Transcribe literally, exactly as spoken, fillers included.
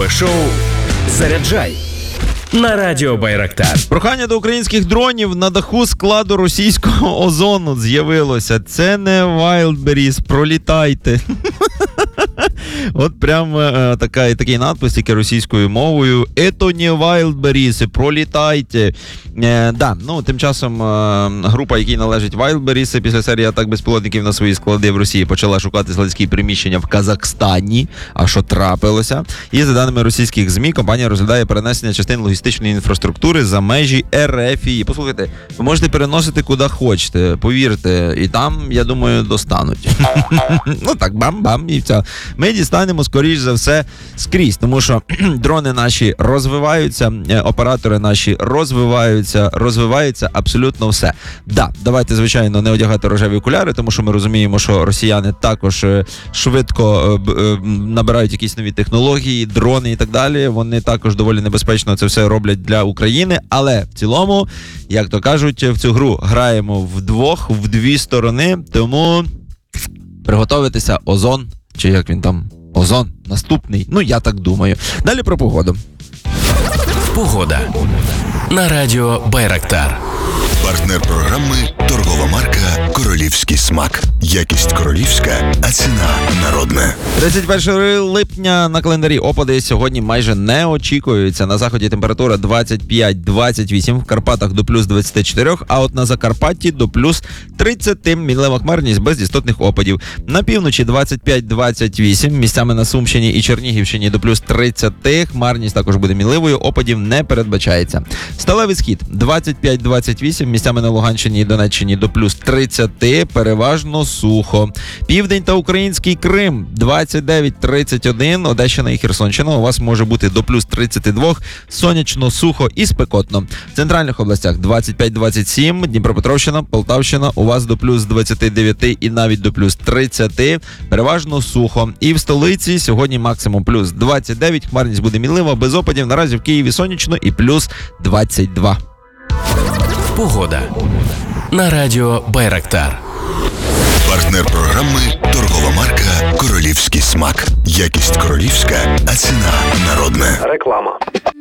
Шоу «Заряджай» на радіо Байрактар. Прохання до українських дронів на даху складу російського озону з'явилося. Це не Wildberries, пролітайте. От прям е, така, такий надпис, тільки російською мовою. «Ето не Wildberries, пролітайте». Е, да, ну, тим часом е, група, якій належить Wildberries, після серії атак безпілотників на свої склади в Росії почала шукати складські приміщення в Казахстані. А що трапилося? І за даними російських ЗМІ, компанія розглядає перенесення частин логістичної інфраструктури за межі РФ. Послухайте, ви можете переносити куди хочете, повірте, і там, я думаю, достануть. Ну так, бам-бам, і все. Ми дістанемо, скоріш за все, скрізь, тому що дрони наші розвиваються, оператори наші розвиваються, розвивається абсолютно все. Да, давайте, звичайно, не одягати рожеві окуляри, тому що ми розуміємо, що росіяни також швидко набирають якісь нові технології, дрони і так далі. Вони також доволі небезпечно це все роблять для України, але в цілому, як то кажуть, в цю гру граємо вдвох, в дві сторони, тому приготовитися, озон, чи як він там, озон, наступний, ну я так думаю. Далі про погоду. Погода на радіо Байрактар. Партнер програми – торгова марка «Королівський смак». Якість королівська, а ціна народна. тридцять першого липня на календарі. Опади сьогодні майже не очікуються. На заході температура двадцять п'ять двадцять вісім, в Карпатах до плюс двадцять чотири, а от на Закарпатті до плюс тридцять. Мінлива хмарність без істотних опадів. На півночі двадцять п'ять двадцять вісім, місцями на Сумщині і Чернігівщині до плюс тридцять. Хмарність також буде мінливою, опадів не передбачається. Сталевий схід двадцять п'ять двадцять вісім, місцями на Луганщині і Донеччині до плюс тридцять, переважно сухо. Південь та Український Крим двадцять дев'ять тридцять один, Одещина і Херсонщина у вас може бути до плюс тридцять два, сонячно, сухо і спекотно. В центральних областях двадцять п'ять двадцять сім, Дніпропетровщина, Полтавщина у вас до плюс двадцять дев'ять і навіть до плюс тридцять, переважно сухо. І в столиці сьогодні максимум плюс двадцять дев'ять, хмарність буде мінлива, без опадів, наразі в Києві сонячно і плюс двадцять два. Погода на радіо Байрактар. Партнер програми – торгова марка «Королівський смак». Якість королівська, а ціна народна. Реклама.